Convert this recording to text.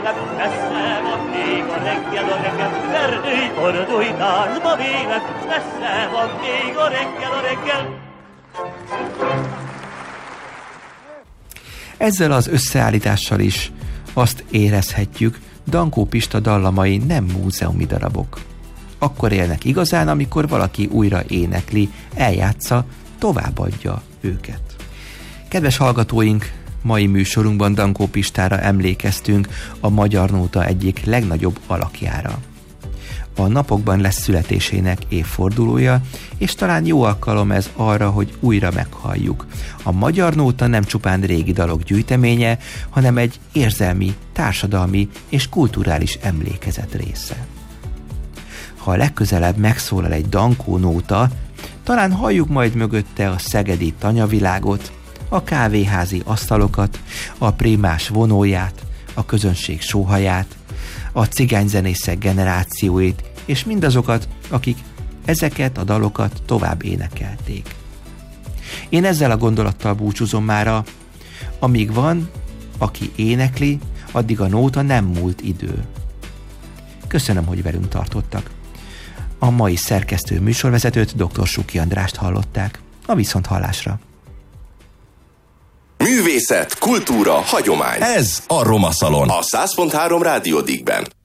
vélet, messze van még a reggel, fordulj tánzba vélet, messze van még a reggel. Ezzel az összeállítással is azt érezhetjük, Dankó Pista dallamai nem múzeumi darabok. Akkor élnek igazán, amikor valaki újra énekli, eljátsza, továbbadja őket. Kedves hallgatóink, mai műsorunkban Dankó Pistára emlékeztünk, a magyar nóta egyik legnagyobb alakjára. A napokban lesz születésének évfordulója, és talán jó alkalom ez arra, hogy újra meghalljuk. A magyar nóta nem csupán régi dalok gyűjteménye, hanem egy érzelmi, társadalmi és kulturális emlékezet része. Ha legközelebb megszólal egy Dankó nóta, talán halljuk majd mögötte a szegedi tanyavilágot, a kávéházi asztalokat, a primás vonóját, a közönség sóhaját, a cigányzenészek generációit, és mindazokat, akik ezeket a dalokat tovább énekelték. Én ezzel a gondolattal búcsúzom mára, amíg van, aki énekli, addig a nóta nem múlt idő. Köszönöm, hogy velünk tartottak. A mai szerkesztő műsorvezetőt, dr. Suki Andrást hallották. A viszonthallásra. Művészet, kultúra, hagyomány. Ez a Roma Szalon. A 100.3 Rádió Digben.